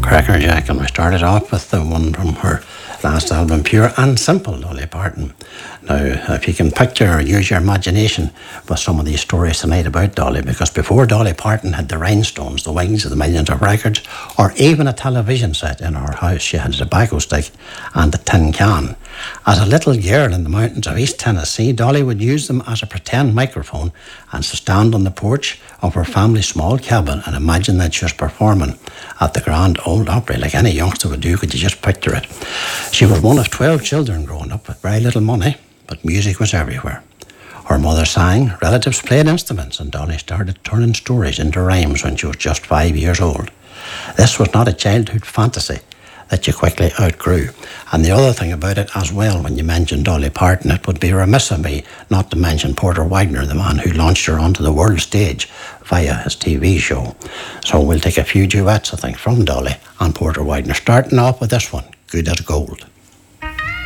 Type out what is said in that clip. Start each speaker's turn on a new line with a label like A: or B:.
A: Cracker Jack, and we started off with the one from her last album, Pure and Simple, Dolly Parton. Now, if you can picture or use your imagination with some of these stories tonight about Dolly, because before Dolly Parton had the rhinestones, the wings of the millions of records, or even a television set in her house, she had a tobacco stick and a tin can. As a little girl in the mountains of East Tennessee, Dolly would use them as a pretend microphone and to stand on the porch of her family's small cabin and imagine that she was performing at the Grand Ole Opry, like any youngster would do. Could you just picture it? She was one of 12 children growing up with very little money, but music was everywhere. Her mother sang, relatives played instruments, and Dolly started turning stories into rhymes when she was just 5 years old. This was not a childhood fantasy that you quickly outgrew. And the other thing about it as well, when you mention Dolly Parton, it would be remiss of me not to mention Porter Wagoner, the man who launched her onto the world stage via his TV show. So we'll take a few duets, I think, from Dolly and Porter Wagoner, starting off with this one, Good as Gold.